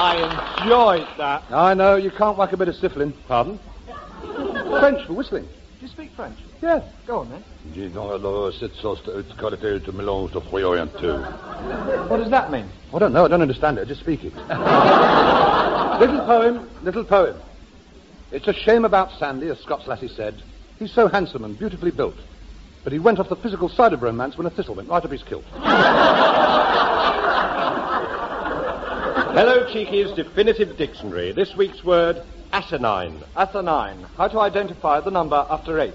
I enjoyed that. I know, you can't whack a bit of syphilin. Pardon? French for whistling. Do you speak French? Yes. Go on, then. Cette sauce de mélange de fruits orientaux. What does that mean? I don't know, I don't understand it, I just speak it. Little poem. It's a shame about Sandy, as Scott's lassie said. He's so handsome and beautifully built. But he went off the physical side of romance when a thistle went right up his kilt. Hello, Cheeky's Definitive Dictionary. This week's word, asinine. Asinine. How to identify the number after 8.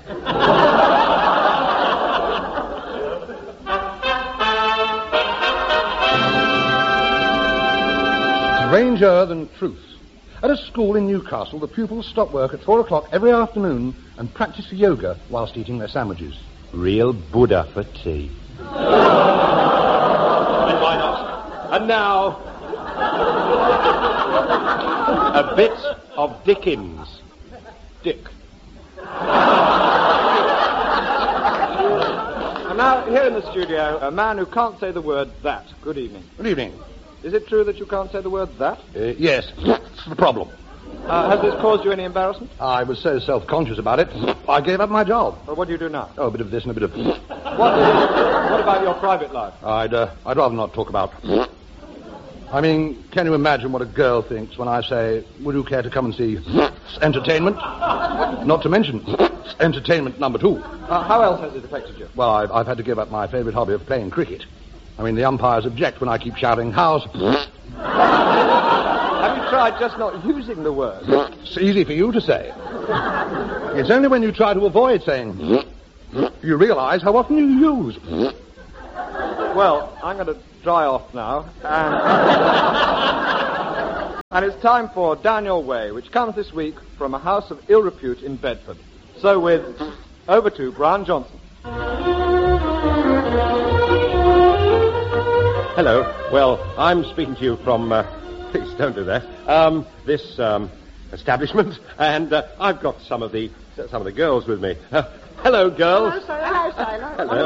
Stranger than truth. At a school in Newcastle, the pupils stop work at 4 o'clock every afternoon and practice yoga whilst eating their sandwiches. Real Buddha for tea. And why not? And now, a bit of Dickens. Dick. And now, here in the studio, a man who can't say the word that. Good evening. Good evening. Is it true that you can't say the word that? Yes, that's the problem. Has this caused you any embarrassment? I was so self-conscious about it, I gave up my job. Well, what do you do now? Oh, a bit of this and a bit of... What about your private life? I'd rather not talk about... I mean, can you imagine what a girl thinks when I say, would you care to come and see entertainment? Not to mention entertainment number 2. How else has it affected you? Well, I've had to give up my favourite hobby of playing cricket. I mean, the umpires object when I keep shouting, how's... Have you tried just not using the word? It's easy for you to say. It's only when you try to avoid saying you realise how often you use. Well, I'm going to dry off now, and it's time for Daniel Way, which comes this week from a house of ill repute in Bedford. So over to Brian Johnson. Hello. Well, I'm speaking to you from... please don't do that. This establishment, and I've got some of the girls with me. Hello, girls. Hello, Sailor. Hello.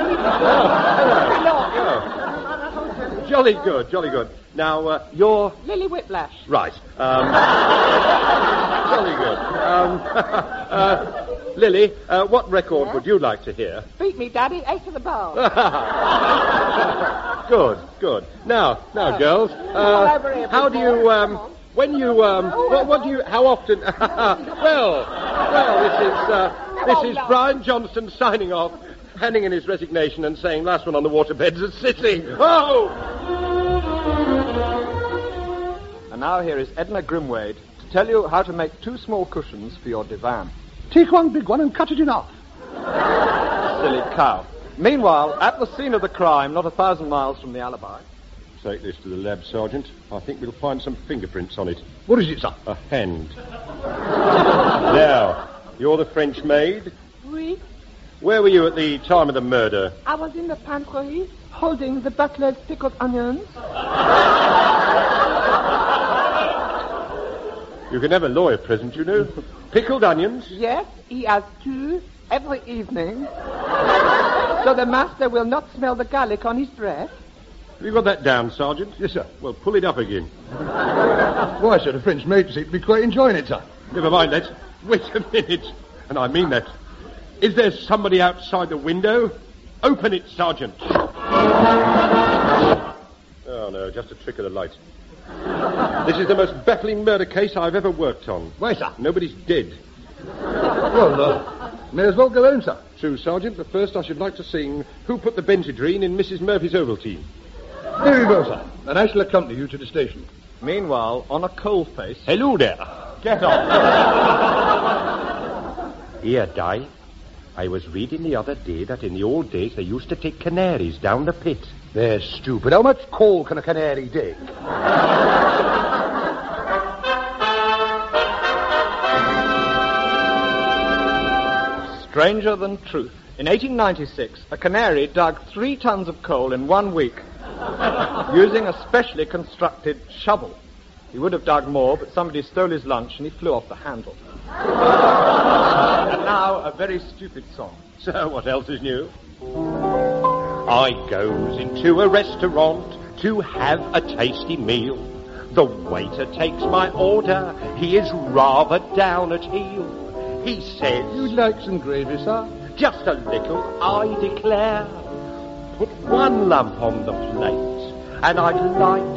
Hello. Jolly good, jolly good. Now, you're... Lily Whiplash. Right. Jolly good. Lily, what record would you like to hear? Beat me, Daddy. 8 to the bar. Good. Now, girls, how do you, when you, what do you, how often, well, this is Brian Johnson signing off, handing in his resignation and saying last one on the waterbed's a sitting. Oh! And now here is Edna Grimwade to tell you how to make 2 small cushions for your divan. Take one big one and cut it in half. Silly cow. Meanwhile, at the scene of the crime, not 1,000 miles from the alibi. Take this to the lab, Sergeant. I think we'll find some fingerprints on it. What is it, sir? A hand. Now, you're the French maid? Oui. Where were you at the time of the murder? I was in the pantry holding the butler's pickled onions. You can have a lawyer present, you know. Pickled onions? Yes, he has 2 every evening. So the master will not smell the garlic on his breath. Have you got that down, Sergeant? Yes, sir. Well, pull it up again. Why, sir, the French maid seemed to be quite enjoying it, sir. Never mind that. Wait a minute. And I mean that. Is there somebody outside the window? Open it, Sergeant. Oh, no, just a trick of the light. This is the most baffling murder case I've ever worked on. Why, sir? Nobody's dead. Well, may as well go home, sir. True, Sergeant, but first I should like to sing Who Put the Benzedrine in Mrs. Murphy's Ovaltine. There you go, sir. And I shall accompany you to the station. Meanwhile, on a coal face... Hello there. Get off. Here, Di. I was reading the other day that in the old days they used to take canaries down the pit. They're stupid. How much coal can a canary dig? Stranger than truth. In 1896, a canary dug 3 tons of coal in 1 week using a specially constructed shovel. He would have dug more, but somebody stole his lunch and he flew off the handle. And now, a very stupid song. So, what else is new? I goes into a restaurant to have a tasty meal. The waiter takes my order. He is rather down at heel. He says, You'd like some gravy, sir? just a little, I declare. Put one lump on the plate, and I'd like